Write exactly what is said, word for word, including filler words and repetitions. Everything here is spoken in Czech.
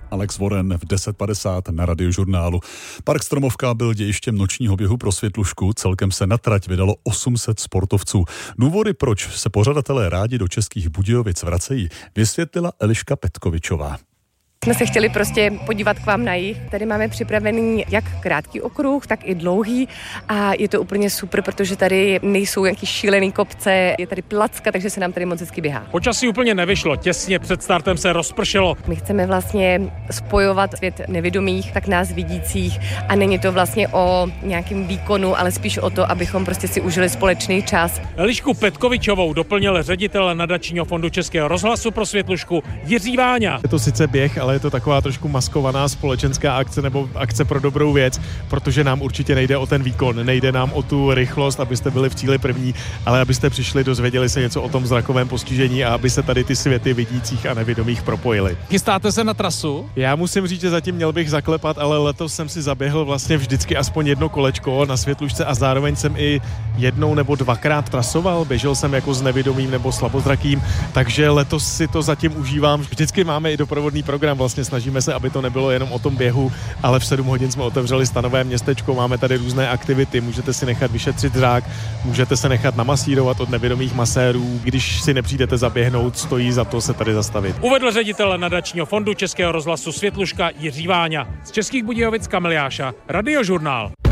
Alex Warren v deset padesát na Radiožurnálu. Park Stromovka byl dějištěm nočního běhu pro Světlušku, celkem se na trať vydalo osm set sportovců. Důvody, proč se pořadatelé rádi do Českých Budějovic vracejí, vysvětlila Eliška Petkovičová. Jsme se chtěli prostě podívat k vám na jih. Tady máme připravený jak krátký okruh, tak i dlouhý a je to úplně super, protože tady nejsou nějaký šílený kopce, je tady placka, takže se nám tady moc hezky běhá. Počasí úplně nevyšlo, těsně před startem se rozpršelo. My chceme vlastně spojovat svět nevidomých, tak nás vidících a není to vlastně o nějakém výkonu, ale spíš o to, abychom prostě si užili společný čas. Elišku Petkovičovou doplnil ředitel nadačního fondu Českého rozhlasu pro Světlušku Jiří Váňa. Je to sice běh, ale je to taková trošku maskovaná společenská akce nebo akce pro dobrou věc, protože nám určitě nejde o ten výkon, nejde nám o tu rychlost, abyste byli v cíli první, ale abyste přišli, dozvěděli se něco o tom zrakovém postižení a aby se tady ty světy vidících a nevidomých propojily. Chystáte se na trasu? Já musím říct, že zatím měl bych zaklepat, ale letos jsem si zaběhl vlastně vždycky aspoň jedno kolečko na Světlušce a zároveň jsem i jednou nebo dvakrát trasoval, běžel jsem jako s nevidomým nebo slabozrakým, takže letos si to zatím užívám. Vždycky máme i doprovodný program, vlastně snažíme se, aby to nebylo jenom o tom běhu, ale v sedm hodin jsme otevřeli stanové městečko, máme tady různé aktivity, můžete si nechat vyšetřit zrak, můžete se nechat namasírovat od nevidomých masérů, když si nepřijdete zaběhnout, stojí za to se tady zastavit. Uvedl ředitel nadačního fondu Českého rozhlasu Světluška Jiří Váňa. Z Českých Budějovic Kamil Jáša, Radiožurnál.